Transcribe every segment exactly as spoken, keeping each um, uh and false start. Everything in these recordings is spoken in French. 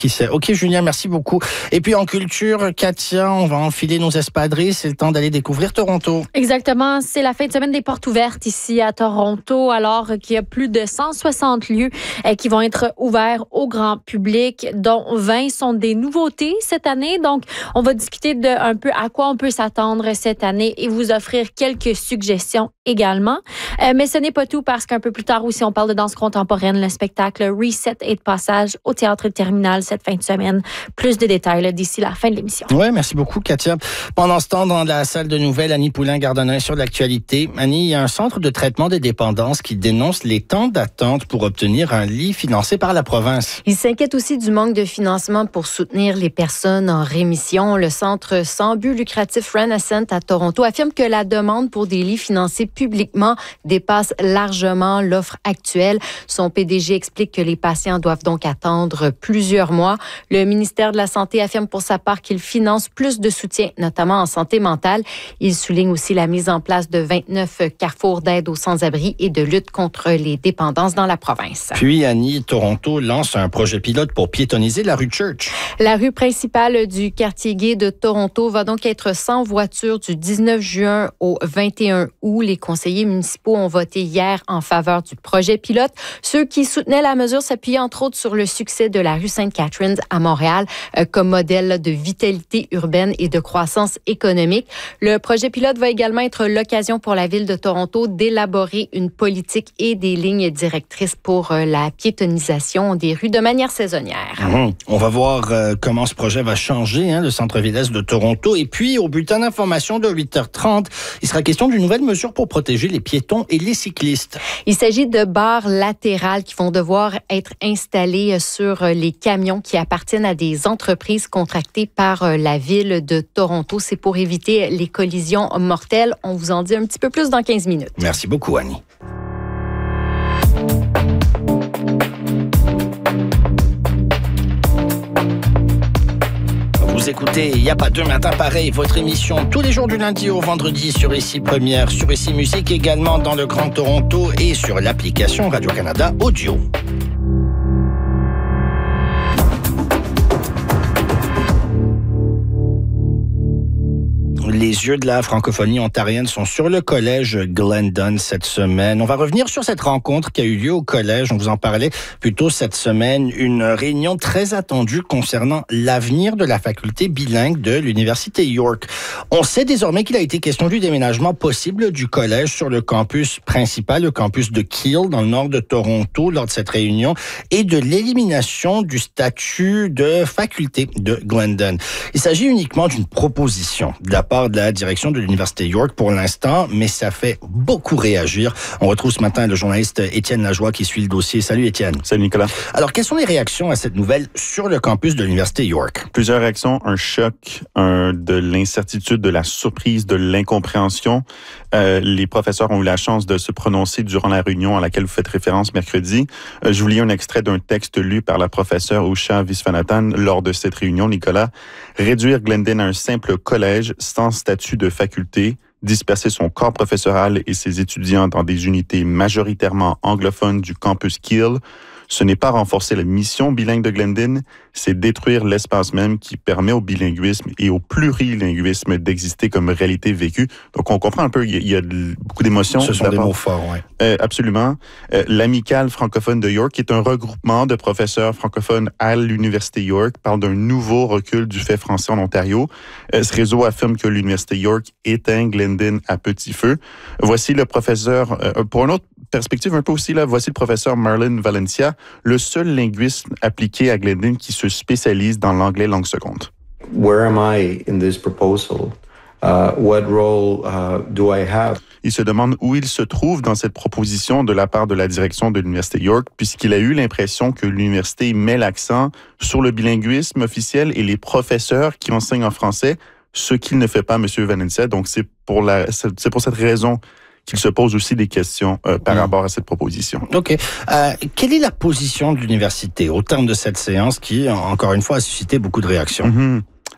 Qui sait. OK, Julien, merci beaucoup. Et puis en culture, Katia, on va enfiler nos espadrilles. C'est le temps d'aller découvrir Toronto. Exactement. C'est la fin de semaine des portes ouvertes ici à Toronto, alors qu'il y a plus de cent soixante lieux qui vont être ouverts au grand public, dont vingt sont des nouveautés cette année. Donc, on va discuter de un peu à quoi on peut s'attendre cette année et vous offrir quelques suggestions également. Euh, mais ce n'est pas tout parce qu'un peu plus tard aussi, on parle de danse contemporaine, le spectacle Reset est de passage au Théâtre Terminal cette fin de semaine. Plus de détails là, d'ici la fin de l'émission. Oui, merci beaucoup, Katia. Pendant ce temps, dans la salle de nouvelles, Annie Poulain garde un œil sur l'actualité. Annie, il y a un centre de traitement des dépendances qui dénonce les temps d'attente pour obtenir un lit financé par la province. Il s'inquiète aussi du manque de financement pour soutenir les personnes en rémission. Le centre sans but lucratif Renascent à Toronto affirme que la demande pour des lits financés publiquement dépasse largement l'offre actuelle. Son P D G explique que les patients doivent donc attendre plusieurs mois. Le ministère de la Santé affirme pour sa part qu'il finance plus de soutien, notamment en santé mentale. Il souligne aussi la mise en place de vingt-neuf carrefours d'aide aux sans-abri et de lutte contre les dépendances dans la province. Puis, Annie, Toronto lance un projet pilote pour piétonniser la rue Church. La rue principale du quartier gay de Toronto va donc être sans voiture du dix-neuf juin au vingt et un août. Les conseillers municipaux ont voté hier en faveur du projet pilote. Ceux qui soutenaient la mesure s'appuyaient entre autres sur le succès de la rue Sainte-Catherine à Montréal euh, comme modèle de vitalité urbaine et de croissance économique. Le projet pilote va également être l'occasion pour la ville de Toronto d'élaborer une politique et des lignes directrices pour euh, la piétonisation des rues de manière saisonnière. Mmh. On va voir euh, comment ce projet va changer hein, le centre-ville est de Toronto. Et puis, au bulletin d'information de huit heures trente, il sera question d'une nouvelle mesure pour protéger les piétons et les cyclistes. Il s'agit de barres latérales qui vont devoir être installées sur les camions qui appartiennent à des entreprises contractées par la ville de Toronto. C'est pour éviter les collisions mortelles. On vous en dit un petit peu plus dans quinze minutes. Merci beaucoup, Annie. Vous écoutez Il n'y a pas deux matins pareils, votre émission tous les jours du lundi au vendredi sur Ici Première, sur Ici Musique, également dans le Grand Toronto et sur l'application Radio-Canada Audio. Les yeux de la francophonie ontarienne sont sur le collège Glendon cette semaine. On va revenir sur cette rencontre qui a eu lieu au collège. On vous en parlait plus tôt cette semaine. Une réunion très attendue concernant l'avenir de la faculté bilingue de l'Université York. On sait désormais qu'il a été question du déménagement possible du collège sur le campus principal, le campus de Keele, dans le nord de Toronto, lors de cette réunion, et de l'élimination du statut de faculté de Glendon. Il s'agit uniquement d'une proposition de la part de la direction de l'Université York pour l'instant, mais ça fait beaucoup réagir. On retrouve ce matin le journaliste Étienne Lajoie qui suit le dossier. Salut Étienne. Salut Nicolas. Alors, quelles sont les réactions à cette nouvelle sur le campus de l'Université York? Plusieurs réactions, un choc, un, de l'incertitude, de la surprise, de l'incompréhension. Euh, les professeurs ont eu la chance de se prononcer durant la réunion à laquelle vous faites référence mercredi. Euh, je vous lis un extrait d'un texte lu par la professeure Usha Viswanathan lors de cette réunion, Nicolas. Réduire Glendon à un simple collège sans statut de faculté, disperser son corps professoral et ses étudiants dans des unités majoritairement anglophones du campus Keele, ce n'est pas renforcer la mission bilingue de Glendon, c'est détruire l'espace même qui permet au bilinguisme et au plurilinguisme d'exister comme réalité vécue. Donc, on comprend un peu, il y a, il y a beaucoup d'émotions. Ce sont des mots forts, oui. Euh, absolument. Euh, L'Amicale francophone de York, qui est un regroupement de professeurs francophones à l'Université York, parle d'un nouveau recul du fait français en Ontario. Euh, ce réseau affirme que l'Université York éteint Glendon à petit feu. Voici le professeur, euh, pour une autre perspective un peu aussi, là, voici le professeur Marlon Valencia, le seul linguiste appliqué à Glendon qui se spécialise dans l'anglais langue seconde. Where am I in this proposal? Uh, what role uh, do I have? Il se demande où il se trouve dans cette proposition de la part de la direction de l'Université York, puisqu'il a eu l'impression que l'université met l'accent sur le bilinguisme officiel et les professeurs qui enseignent en français, ce qu'il ne fait pas, M. Valencia. Donc, c'est pour, la, c'est pour cette raison qu'il se pose aussi des questions euh, par mmh. rapport à cette proposition. OK. Euh, quelle est la position de l'université au terme de cette séance qui, encore une fois, a suscité beaucoup de réactions? Mmh.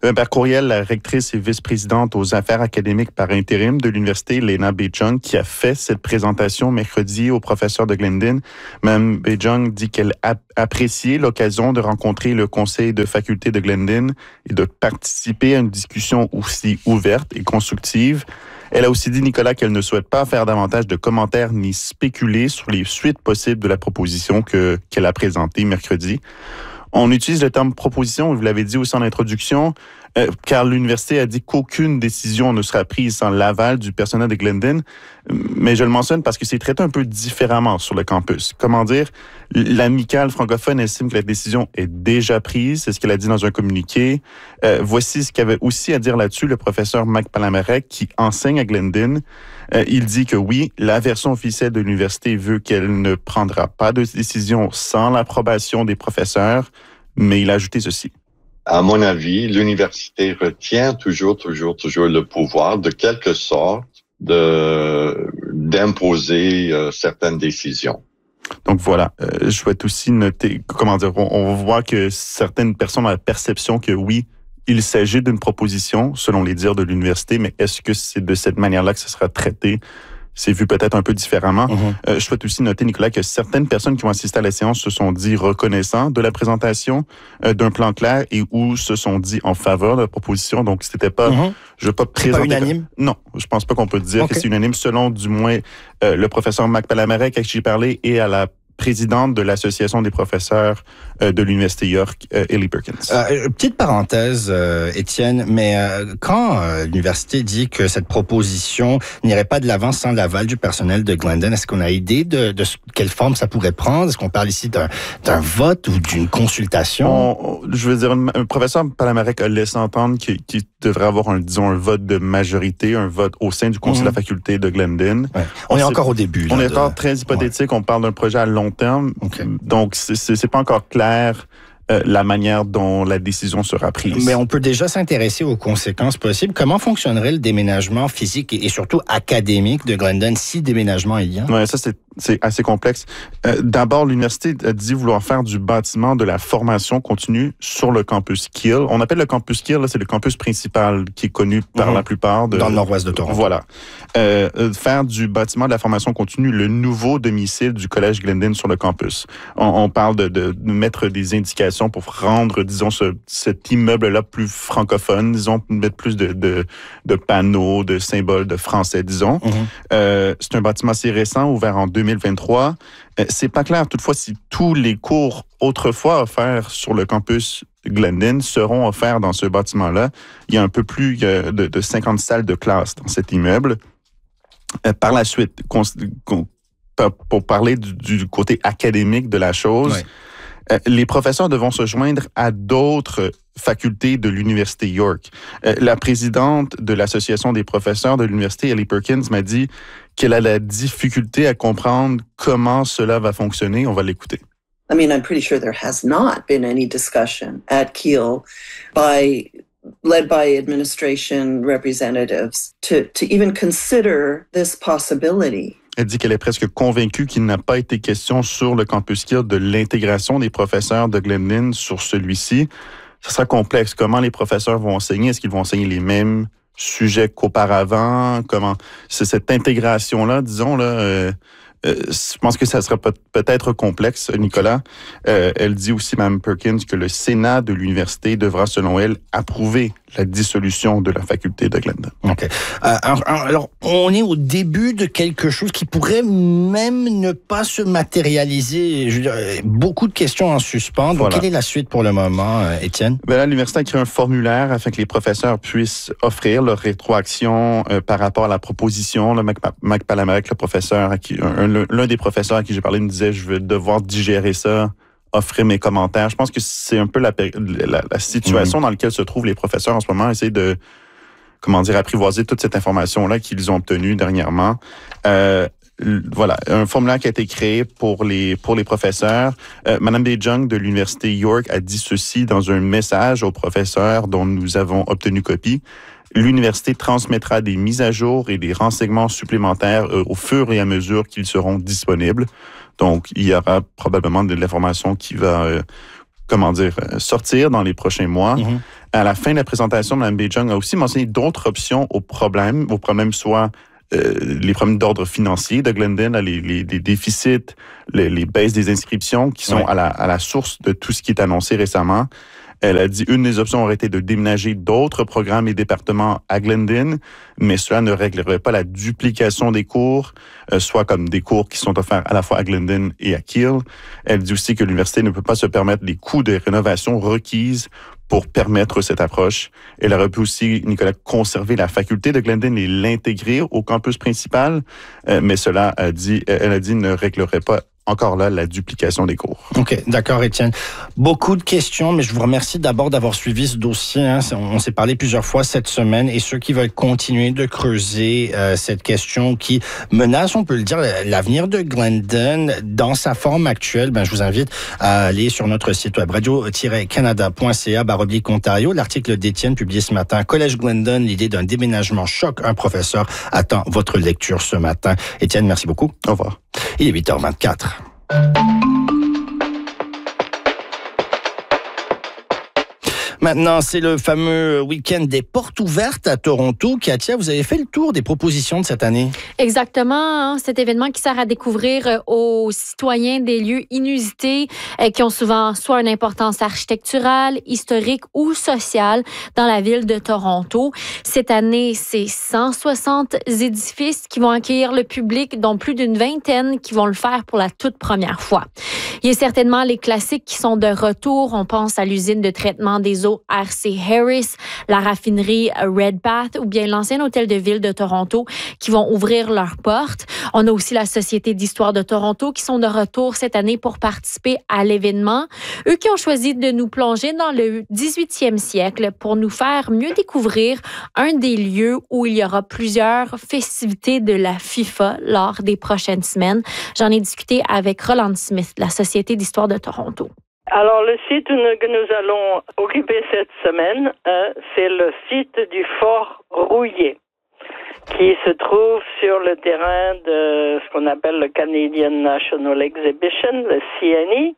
Euh, par courriel, la rectrice et vice-présidente aux affaires académiques par intérim de l'université, Lena Bejong, qui a fait cette présentation mercredi au professeur de Glendon. Mme Bejong dit qu'elle a apprécié l'occasion de rencontrer le conseil de faculté de Glendon et de participer à une discussion aussi ouverte et constructive. Elle a aussi dit, Nicolas, qu'elle ne souhaite pas faire davantage de commentaires ni spéculer sur les suites possibles de la proposition que, qu'elle a présentée mercredi. On utilise le terme proposition, vous l'avez dit aussi en introduction, euh, car l'université a dit qu'aucune décision ne sera prise sans l'aval du personnel de Glendon. Mais je le mentionne parce que c'est traité un peu différemment sur le campus. Comment dire, l'amicale francophone estime que la décision est déjà prise, c'est ce qu'elle a dit dans un communiqué. Euh, voici ce qu'avait aussi à dire là-dessus le professeur Mike Palamarek qui enseigne à Glendon. Euh, il dit que oui, la version officielle de l'université veut qu'elle ne prendra pas de décision sans l'approbation des professeurs, mais il a ajouté ceci. À mon avis, l'université retient toujours, toujours, toujours le pouvoir de quelque sorte de d'imposer euh, certaines décisions. Donc voilà, euh, je souhaite aussi noter, comment dire, on, on voit que certaines personnes ont la perception que oui, il s'agit d'une proposition, selon les dires de l'université, mais est-ce que c'est de cette manière-là que ça sera traité? C'est vu peut-être un peu différemment. Mm-hmm. Euh, je souhaite aussi noter, Nicolas, que certaines personnes qui ont assisté à la séance se sont dit reconnaissants de la présentation euh, d'un plan clair et ou se sont dit en faveur de la proposition. Donc, c'était pas, mm-hmm. je veux pas présenter. Pas unanime? Non, je pense pas qu'on peut dire okay. que c'est unanime, selon du moins euh, le professeur Mac Palamarek à qui j'ai parlé et à la présidente de l'Association des professeurs euh, de l'Université York, euh, Ellie Perkins. Euh, petite parenthèse, euh, Étienne, mais euh, quand euh, l'université dit que cette proposition n'irait pas de l'avant sans l'aval du personnel de Glendon, est-ce qu'on a idée de, de quelle forme ça pourrait prendre? Est-ce qu'on parle ici d'un, d'un vote ou d'une consultation? On, je veux dire, un professeur Palamarek a laissé entendre qu'il, qu'il devrait avoir un, disons, un vote de majorité, un vote au sein du conseil mmh. de la faculté de Glendon. Ouais. On, on est encore au début. On là, est de... encore très hypothétique. Ouais. On parle d'un projet à long terme. Okay. Donc, c'est, c'est, c'est pas encore clair euh, la manière dont la décision sera prise. Mais on peut déjà s'intéresser aux conséquences possibles. Comment fonctionnerait le déménagement physique et, et surtout académique de Glendon si déménagement il y a? Ouais, ça, c'est C'est assez complexe. Euh, d'abord, l'université a dit vouloir faire du bâtiment de la formation continue sur le campus Kiel. On appelle le campus Kiel, là, c'est le campus principal qui est connu par mmh. la plupart de... Dans le nord-ouest de Toronto. Voilà. Euh, faire du bâtiment de la formation continue, le nouveau domicile du Collège Glendon sur le campus. On, on parle de, de, de mettre des indications pour rendre, disons, ce, cet immeuble-là plus francophone, disons, mettre plus de, de, de panneaux, de symboles de français, disons. Mmh. Euh, c'est un bâtiment assez récent, ouvert en deux mille vingt-trois. Euh, c'est pas clair, toutefois, si tous les cours autrefois offerts sur le campus Glendon seront offerts dans ce bâtiment-là. Il y a un peu plus euh, de, de cinquante salles de classe dans cet immeuble. Euh, par la suite, con, con, pour parler du, du côté académique de la chose, ouais. Euh, les professeurs devront se joindre à d'autres facultés de l'Université York. Euh, la présidente de l'Association des professeurs de l'Université, Ellie Perkins, m'a dit qu'elle a la difficulté à comprendre comment cela va fonctionner. On va l'écouter. I mean, I'm pretty sure there has not been any discussion at Kiel by led by administration representatives to, to even consider this possibility. Elle dit qu'elle est presque convaincue qu'il n'a pas été question sur le campus Kiel de l'intégration des professeurs de Glendon sur celui-ci. Ça sera complexe. Comment les professeurs vont enseigner? Est-ce qu'ils vont enseigner les mêmes sujets qu'auparavant? Comment c'est cette intégration-là, disons, là, euh, euh, je pense que ça sera peut- peut-être complexe, Nicolas. Euh, elle dit aussi, Mme Perkins, que le Sénat de l'université devra, selon elle, approuver la dissolution de la faculté de Glendon. OK. Euh, alors, alors, on est au début de quelque chose qui pourrait même ne pas se matérialiser. Je veux dire, beaucoup de questions en suspens. Donc, voilà. Quelle est la suite pour le moment, euh, Étienne? Ben là, l'université a créé un formulaire afin que les professeurs puissent offrir leur rétroaction euh, par rapport à la proposition. Là, Mac, Mac Palamarek, le professeur, à qui, un, l'un des professeurs à qui j'ai parlé, me disait « Je vais devoir digérer ça ». Offrir mes commentaires. Je pense que c'est un peu la, la, la situation mmh. dans laquelle se trouvent les professeurs en ce moment, essayer de, comment dire, apprivoiser toute cette information-là qu'ils ont obtenue dernièrement. Euh, voilà, un formulaire qui a été créé pour les pour les professeurs. Euh, Madame Bejong de l'Université York a dit ceci dans un message aux professeurs dont nous avons obtenu copie. L'université transmettra des mises à jour et des renseignements supplémentaires euh, au fur et à mesure qu'ils seront disponibles. Donc, il y aura probablement de l'information qui va, euh, comment dire, sortir dans les prochains mois. Mm-hmm. À la fin de la présentation, Mme Bejong a aussi mentionné d'autres options aux problèmes, aux problèmes soit euh, les problèmes d'ordre financier de Glendon, les, les, les déficits, les, les baisses des inscriptions qui sont ouais. à, la, à la source de tout ce qui est annoncé récemment. Elle a dit une des options aurait été de déménager d'autres programmes et départements à Glendon, mais cela ne réglerait pas la duplication des cours, euh, soit comme des cours qui sont offerts à la fois à Glendon et à Keele. Elle dit aussi que l'université ne peut pas se permettre les coûts de rénovation requises pour permettre cette approche. Elle aurait pu aussi, Nicolas, conserver la faculté de Glendon et l'intégrer au campus principal, euh, mais cela, a dit, elle a dit, ne réglerait pas encore là, la duplication des cours. OK, d'accord, Étienne. Beaucoup de questions, mais je vous remercie d'abord d'avoir suivi ce dossier. Hein. On s'est parlé plusieurs fois cette semaine et ceux qui veulent continuer de creuser euh, cette question qui menace, on peut le dire, l'avenir de Glendon dans sa forme actuelle, ben, je vous invite à aller sur notre site web radio tiret canada point c a barre oblique Ontario. L'article d'Étienne publié ce matin, Collège Glendon, l'idée d'un déménagement choque un professeur, attend votre lecture ce matin. Étienne, merci beaucoup. Au revoir. Il est huit heures vingt-quatre. Maintenant, c'est le fameux week-end des portes ouvertes à Toronto. Katia, vous avez fait le tour des propositions de cette année. Exactement. Hein, cet événement qui sert à découvrir aux citoyens des lieux inusités euh, qui ont souvent soit une importance architecturale, historique ou sociale dans la ville de Toronto. Cette année, c'est cent soixante édifices qui vont accueillir le public, dont plus d'une vingtaine qui vont le faire pour la toute première fois. Il y a certainement les classiques qui sont de retour. On pense à l'usine de traitement des eaux R C Harris, la raffinerie Redpath ou bien l'ancien hôtel de ville de Toronto qui vont ouvrir leurs portes. On a aussi la Société d'histoire de Toronto qui sont de retour cette année pour participer à l'événement. Eux qui ont choisi de nous plonger dans le dix-huitième siècle pour nous faire mieux découvrir un des lieux où il y aura plusieurs festivités de la FIFA lors des prochaines semaines. J'en ai discuté avec Roland Smith de la Société d'histoire de Toronto. Alors, le site que nous allons occuper cette semaine, euh, c'est le site du Fort Rouillé, qui se trouve sur le terrain de ce qu'on appelle le Canadian National Exhibition, le C N E,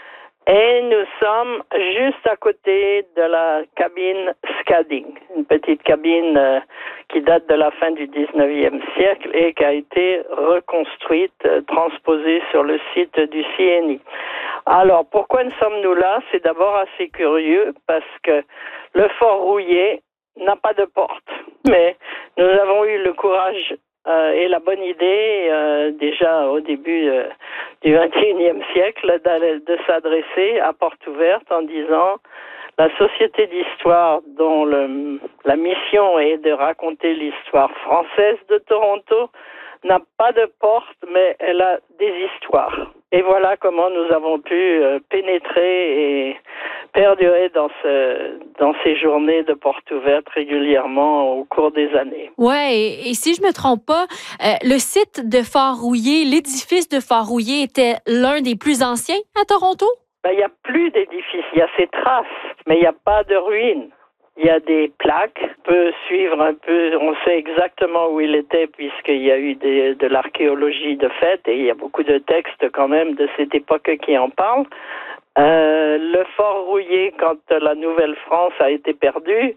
et nous sommes juste à côté de la cabine Scadding, une petite cabine euh, qui date de la fin du dix-neuvième siècle et qui a été reconstruite, euh, transposée sur le site du C N E. Alors, pourquoi nous sommes-nous là? C'est d'abord assez curieux parce que le Fort Rouillé n'a pas de porte. Mais nous avons eu le courage euh, et la bonne idée, euh, déjà au début euh, du vingt et unième siècle, de s'adresser à porte ouverte en disant la Société d'histoire dont le, la mission est de raconter l'histoire française de Toronto n'a pas de porte, mais elle a des histoires. Et voilà comment nous avons pu euh, pénétrer et perdurer dans, ce, dans ces journées de portes ouvertes régulièrement au cours des années. Ouais, et, et si je me trompe pas, euh, le site de Fort Rouillé, l'édifice de Fort Rouillé était l'un des plus anciens à Toronto? Ben, il n'y a plus d'édifice, il y a ces traces, mais il n'y a pas de ruines. Il y a des plaques, on peut suivre un peu, on sait exactement où il était puisqu'il y a eu des, de l'archéologie de fait et il y a beaucoup de textes quand même de cette époque qui en parlent. Euh, le Fort Rouillé, quand la Nouvelle-France a été perdue,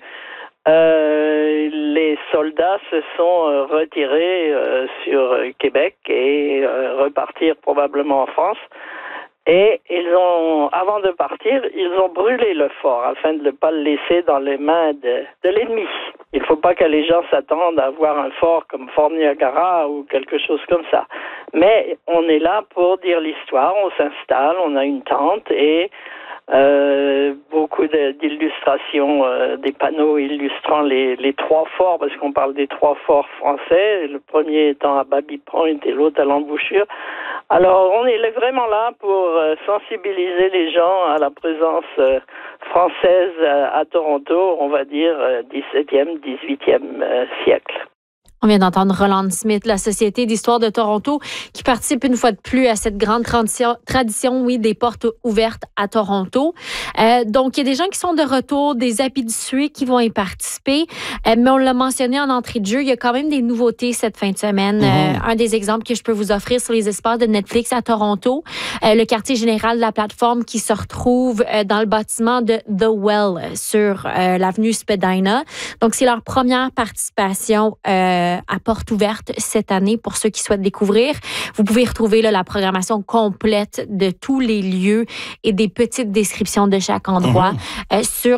euh, les soldats se sont retirés euh, sur Québec et euh, repartirent probablement en France. Et ils ont, avant de partir, ils ont brûlé le fort afin de ne pas le laisser dans les mains de, de l'ennemi. Il ne faut pas que les gens s'attendent à voir un fort comme Fort Niagara ou quelque chose comme ça. Mais on est là pour dire l'histoire, on s'installe, on a une tente et euh, beaucoup de, d'illustrations, euh, des panneaux illustrant les, les trois forts, parce qu'on parle des trois forts français, le premier étant à Baby Point et l'autre à l'embouchure. Alors, on est vraiment là pour euh, sensibiliser les gens à la présence euh, française euh, à Toronto, on va dire euh, dix-septième, dix-huitième euh, siècle. On vient d'entendre Roland Smith, la Société d'histoire de Toronto, qui participe une fois de plus à cette grande tradition, tradition oui, des portes ouvertes à Toronto. Euh, donc, il y a des gens qui sont de retour, des habitués qui vont y participer. Euh, mais on l'a mentionné en entrée de jeu, il y a quand même des nouveautés cette fin de semaine. Mm-hmm. Euh, un des exemples que je peux vous offrir sur les espaces de Netflix à Toronto, euh, le quartier général de la plateforme qui se retrouve euh, dans le bâtiment de The Well sur euh, l'avenue Spadina. Donc, c'est leur première participation euh, à porte ouverte cette année pour ceux qui souhaitent découvrir. Vous pouvez retrouver là, la programmation complète de tous les lieux et des petites descriptions de chaque endroit mmh. euh, sur